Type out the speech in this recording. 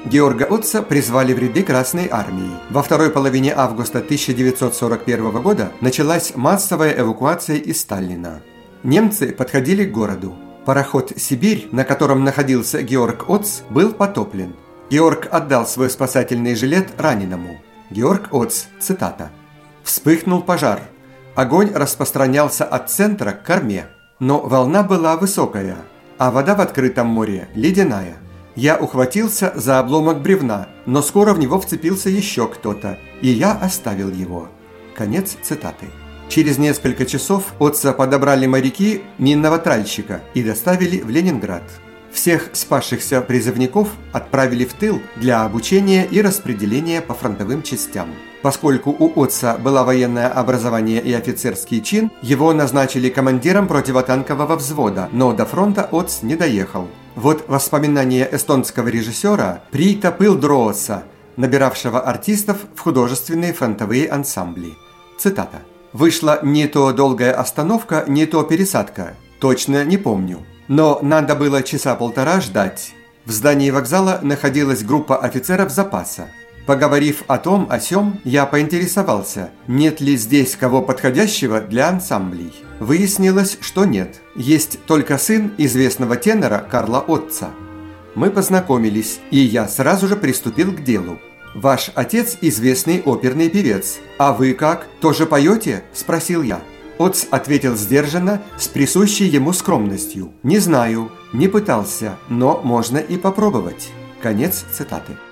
Георга Отца призвали в ряды Красной армии. Во второй половине августа 1941 года началась массовая эвакуация из Сталина. Немцы подходили к городу. Пароход «Сибирь», на котором находился Георг Отц, был потоплен. Георг отдал свой спасательный жилет раненому. Георг Отц, цитата: «Вспыхнул пожар. Огонь распространялся от центра к корме, но волна была высокая, а вода в открытом море ледяная. Я ухватился за обломок бревна, но скоро в него вцепился еще кто-то, и я оставил его». Конец цитаты. Через несколько часов Отца подобрали моряки минного тральщика и доставили в Ленинград. Всех спасшихся призывников отправили в тыл для обучения и распределения по фронтовым частям. Поскольку у Отца было военное образование и офицерский чин, его назначили командиром противотанкового взвода, но до фронта Отц не доехал. Вот воспоминания эстонского режиссера Приита Пылдроотса, набиравшего артистов в художественные фронтовые ансамбли. Цитата: «Вышла не то долгая остановка, не то пересадка. Точно не помню. Но надо было часа полтора ждать. В здании вокзала находилась группа офицеров запаса. Поговорив о том, о сём, я поинтересовался, нет ли здесь кого подходящего для ансамблей. Выяснилось, что нет. Есть только сын известного тенора Карла Отца. Мы познакомились, и я сразу же приступил к делу. Ваш отец известный оперный певец. А вы как, тоже поете?» – спросил я. Отц ответил сдержанно, с присущей ему скромностью: «Не знаю, не пытался, но можно и попробовать». Конец цитаты.